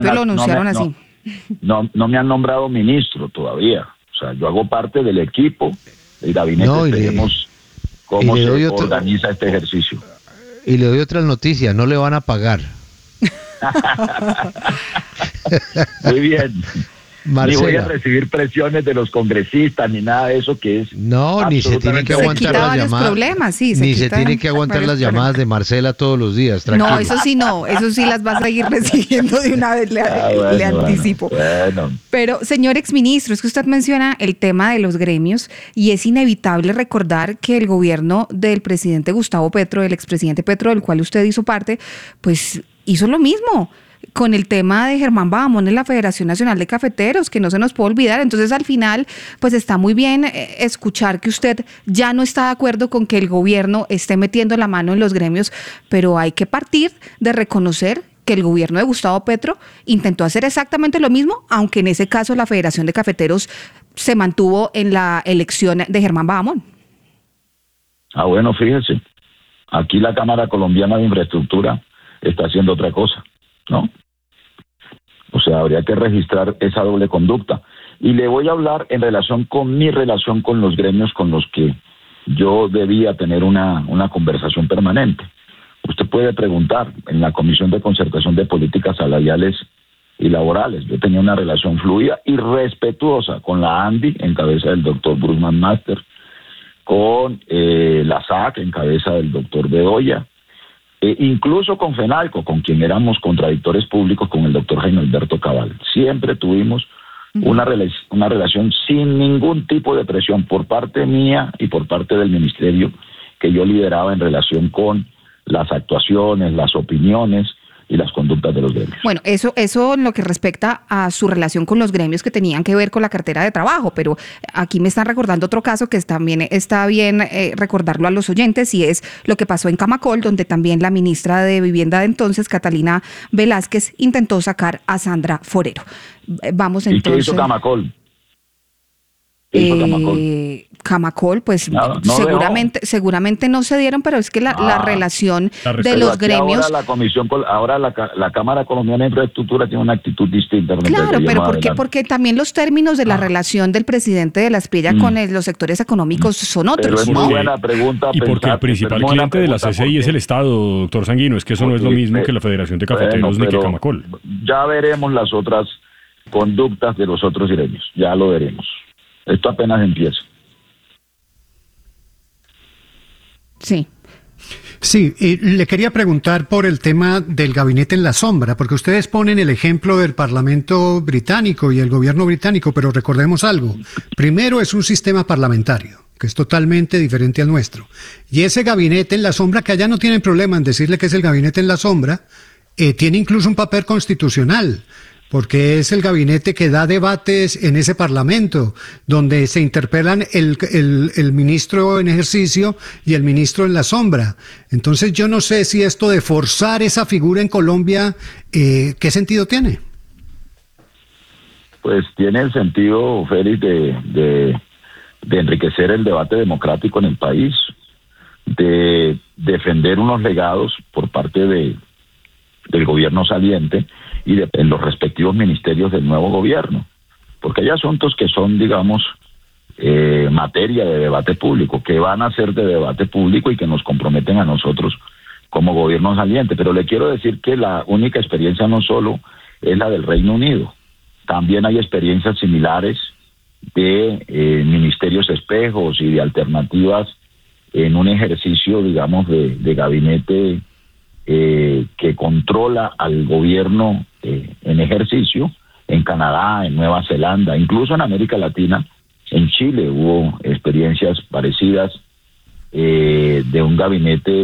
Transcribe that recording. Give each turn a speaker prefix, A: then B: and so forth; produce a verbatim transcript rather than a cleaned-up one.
A: no,
B: lo anunciaron
A: no me,
B: así.
A: No, no, no me han nombrado ministro todavía. O sea, yo hago parte del equipo, del gabinete,
C: No, y le-
A: veremos cómo
C: y le
A: se
C: doy otro-
A: organiza este ejercicio.
C: Y le doy otras noticias, no le van a pagar.
A: Muy bien. Ni voy a
C: Marcela,
A: recibir presiones de los congresistas ni nada de eso, que es
C: no, ni se tiene que
A: absolutamente
B: Se
C: aguantar
B: quita
C: las
B: varios
C: llamadas.
B: problemas, sí, se
C: Ni se
B: quita
C: tiene que aguantar
B: varios
C: las llamadas
B: problemas.
C: de Marcela todos los días, tranquilo.
B: No, eso sí no, eso sí las vas a ir recibiendo de una vez, le,
A: Ah,
B: le
A: bueno,
B: anticipo.
A: Bueno, bueno.
B: Pero, señor exministro, es que usted menciona el tema de los gremios y es inevitable recordar que el gobierno del presidente Gustavo Petro, del expresidente Petro, del cual usted hizo parte, pues hizo lo mismo con el tema de Germán Bahamón en la Federación Nacional de Cafeteros, que no se nos puede olvidar. Entonces, al final, pues está muy bien eh, escuchar que usted ya no está de acuerdo con que el gobierno esté metiendo la mano en los gremios, pero hay que partir de reconocer que el gobierno de Gustavo Petro intentó hacer exactamente lo mismo, aunque en ese caso la Federación de Cafeteros se mantuvo en la elección de Germán Bahamón.
A: Ah, bueno, fíjese, aquí la Cámara Colombiana de Infraestructura está haciendo otra cosa, ¿no? O sea, habría que registrar esa doble conducta. Y le voy a hablar en relación con mi relación con los gremios con los que yo debía tener una, una conversación permanente. Usted puede preguntar en la Comisión de Concertación de Políticas Salariales y Laborales. Yo tenía una relación fluida y respetuosa con la ANDI, en cabeza del doctor Brusman Master, con eh, la S A C, en cabeza del doctor Bedoya, e incluso con FENALCO, con quien éramos contradictores públicos, con el doctor Jaime Alberto Cabal. Siempre tuvimos una, rela- una relación sin ningún tipo de presión por parte mía y por parte del ministerio que yo lideraba en relación con las actuaciones, las opiniones y las conductas de los gremios.
B: Bueno, eso, eso en lo que respecta a su relación con los gremios que tenían que ver con la cartera de trabajo, pero aquí me están recordando otro caso que también está bien eh, recordarlo a los oyentes, y es lo que pasó en Camacol, donde también la ministra de Vivienda de entonces, Catalina Velázquez, intentó sacar a Sandra Forero. Vamos
A: ¿Y
B: entonces.
A: qué hizo Camacol? ¿Qué hizo Camacol?
B: Eh, Camacol, pues
A: Nada, no
B: seguramente, seguramente no se dieron, pero es que la,
A: Ah,
B: la relación
D: la
B: de
A: Pero
B: los
A: aquí
B: gremios.
A: Ahora la comisión, ahora la, la Cámara Colombiana de Infraestructura tiene una actitud distinta. con el
B: Claro,
A: que
B: pero
A: más
B: ¿por qué?
A: adelante.
B: Porque también los términos de la
A: Ah.
B: relación del presidente de la Espilla
A: Mm.
B: con el- los sectores económicos son
A: Pero
B: otros,
A: es
B: ¿no?
A: muy
D: Porque-
A: buena pregunta.
D: Y porque
A: pensar-
D: el principal
A: es muy buena
D: cliente de la
A: pregunta
D: C C I es
A: porque-
D: el Estado, doctor Sanguino. Es que eso no es lo
A: porque,
D: mismo
A: eh,
D: que la Federación de
A: bueno,
D: Cafeteros ni que
A: pero
D: Camacol.
A: Ya veremos las otras conductas de los otros gremios. Ya lo veremos. Esto apenas empieza.
B: Sí.
E: Sí, y le quería preguntar por el tema del gabinete en la sombra, porque ustedes ponen el ejemplo del Parlamento británico y el gobierno británico, pero recordemos algo. Primero, es un sistema parlamentario, que es totalmente diferente al nuestro. Y ese gabinete en la sombra, que allá no tienen problema en decirle que es el gabinete en la sombra, eh, tiene incluso un papel constitucional, porque es el gabinete que da debates en ese parlamento, donde se interpelan el, el, el ministro en ejercicio y el ministro en la sombra. Entonces yo no sé si esto de forzar esa figura en Colombia, eh, ¿qué sentido tiene?
A: Pues tiene el sentido, Félix, de, de, de enriquecer el debate democrático en el país, de defender unos legados por parte de, del gobierno saliente y de, en los respectivos ministerios del nuevo gobierno, porque hay asuntos que son, digamos, eh, materia de debate público, que van a ser de debate público y que nos comprometen a nosotros como gobierno saliente. Pero le quiero decir que la única experiencia no solo es la del Reino Unido, también hay experiencias similares de eh, ministerios espejos y de alternativas en un ejercicio, digamos, de, de gabinete eh, que controla al gobierno eh, en ejercicio, en Canadá, en Nueva Zelanda, incluso en América Latina. En Chile hubo experiencias parecidas eh, de un gabinete